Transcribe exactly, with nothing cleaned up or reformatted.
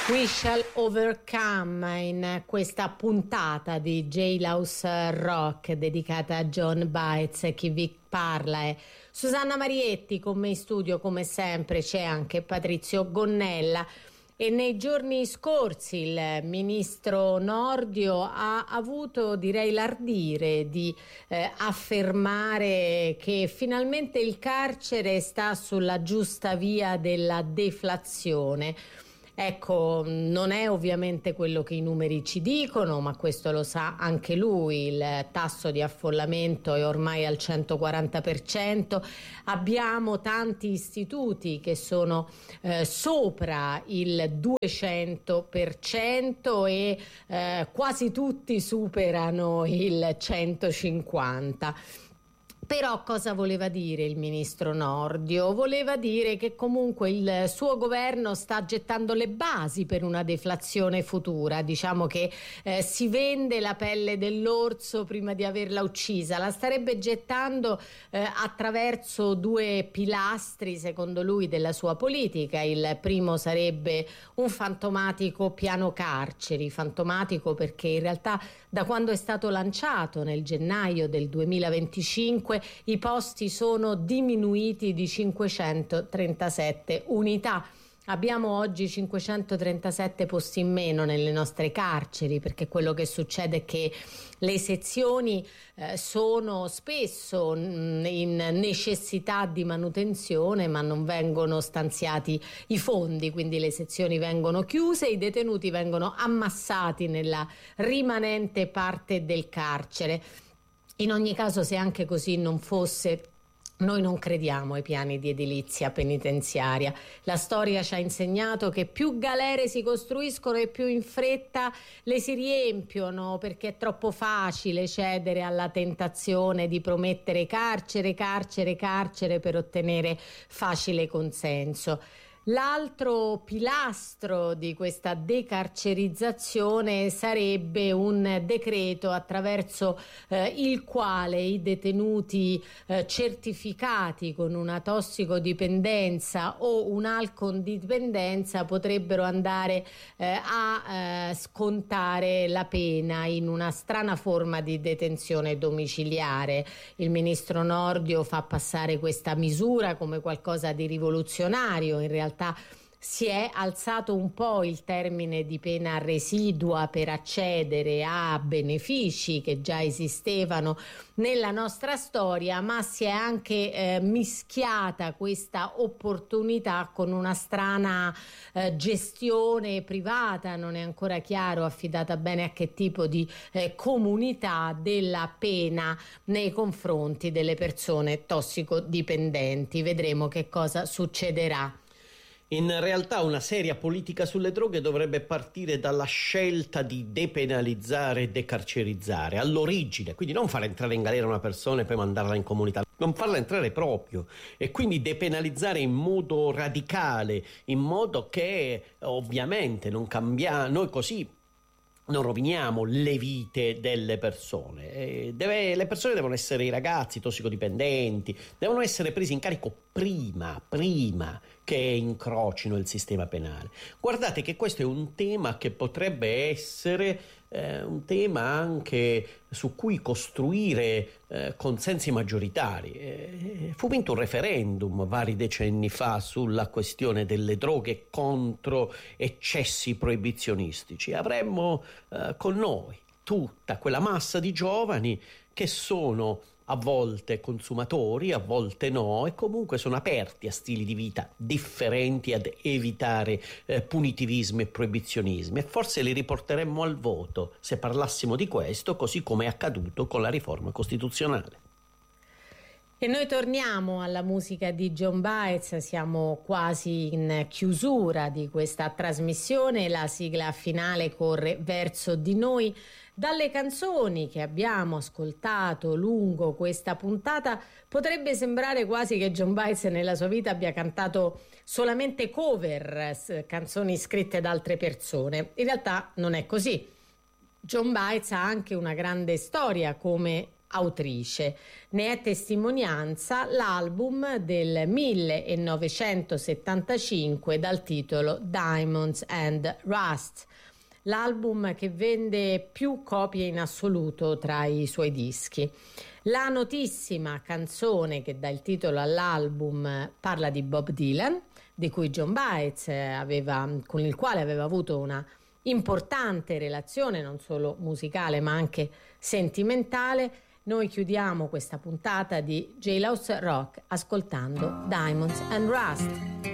We Shall Overcome in questa puntata di Jailhouse Rock dedicata a John Baez. Chi vi parla è Susanna Marietti, con me in studio come sempre c'è anche Patrizio Gonnella. E nei giorni scorsi il ministro Nordio ha avuto, direi, l'ardire di eh, affermare che finalmente il carcere sta sulla giusta via della deflazione. Ecco, non è ovviamente quello che i numeri ci dicono, ma questo lo sa anche lui. Il tasso di affollamento è ormai al centoquaranta per cento. Abbiamo tanti istituti che sono eh, sopra il duecento per cento e eh, quasi tutti superano il centocinquanta. Però cosa voleva dire il ministro Nordio? Voleva dire che comunque il suo governo sta gettando le basi per una deflazione futura. Diciamo che eh, si vende la pelle dell'orso prima di averla uccisa. La starebbe gettando eh, attraverso due pilastri, secondo lui, della sua politica. Il primo sarebbe un fantomatico piano carceri, fantomatico perché in realtà da quando è stato lanciato nel gennaio del duemilaventicinque i posti sono diminuiti di cinquecentotrentasette unità. Abbiamo oggi cinquecentotrentasette posti in meno nelle nostre carceri, perché quello che succede è che le sezioni eh, sono spesso mh, in necessità di manutenzione, ma non vengono stanziati i fondi, quindi le sezioni vengono chiuse, i detenuti vengono ammassati nella rimanente parte del carcere. In ogni caso, se anche così non fosse, noi non crediamo ai piani di edilizia penitenziaria. La storia ci ha insegnato che più galere si costruiscono e più in fretta le si riempiono, perché è troppo facile cedere alla tentazione di promettere carcere, carcere, carcere per ottenere facile consenso. L'altro pilastro di questa decarcerizzazione sarebbe un decreto attraverso eh, il quale i detenuti eh, certificati con una tossicodipendenza o un'alcoldipendenza potrebbero andare eh, a eh, scontare la pena in una strana forma di detenzione domiciliare. Il ministro Nordio fa passare questa misura come qualcosa di rivoluzionario. In realtà si è alzato un po' il termine di pena residua per accedere a benefici che già esistevano nella nostra storia, ma si è anche eh, mischiata questa opportunità con una strana eh, gestione privata, non è ancora chiaro affidata bene a che tipo di eh, comunità, della pena nei confronti delle persone tossicodipendenti. Vedremo che cosa succederà. In realtà una seria politica sulle droghe dovrebbe partire dalla scelta di depenalizzare e decarcerizzare all'origine, quindi non far entrare in galera una persona e poi mandarla in comunità, non farla entrare proprio, e quindi depenalizzare in modo radicale, in modo che ovviamente non cambia, noi così non roviniamo le vite delle persone. Eh, deve, le persone devono essere, i ragazzi tossicodipendenti devono essere presi in carico prima, prima che incrocino il sistema penale. Guardate che questo è un tema che potrebbe essere eh, un tema anche su cui costruire eh, consensi maggioritari. Eh, fu vinto un referendum vari decenni fa sulla questione delle droghe contro eccessi proibizionistici. Avremmo eh, con noi tutta quella massa di giovani che sono a volte consumatori, a volte no, e comunque sono aperti a stili di vita differenti, ad evitare eh, punitivismi e proibizionismi, e forse li riporteremmo al voto se parlassimo di questo, così come è accaduto con la riforma costituzionale. E noi torniamo alla musica di John Baez, siamo quasi in chiusura di questa trasmissione, la sigla finale corre verso di noi. Dalle canzoni che abbiamo ascoltato lungo questa puntata potrebbe sembrare quasi che John Baez nella sua vita abbia cantato solamente cover, canzoni scritte da altre persone. In realtà non è così. John Baez ha anche una grande storia come autrice. Ne è testimonianza l'album del millenovecentosettantacinque dal titolo Diamonds and Rust, l'album che vende più copie in assoluto tra i suoi dischi. La notissima canzone che dà il titolo all'album parla di Bob Dylan, di cui John Baez aveva, con il quale aveva avuto una importante relazione non solo musicale ma anche sentimentale. Noi chiudiamo questa puntata di Jailhouse Rock ascoltando Diamonds and Rust.